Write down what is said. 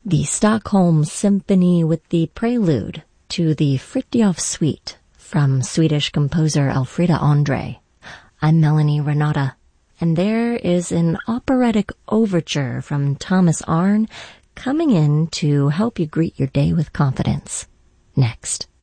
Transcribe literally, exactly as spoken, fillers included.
the Stockholm Symphony with the prelude to the Fritjof Suite from Swedish composer Elfrida Andre. I'm Melanie Renata, and there is an operatic overture from Thomas Arne coming in to help you greet your day with confidence. Next.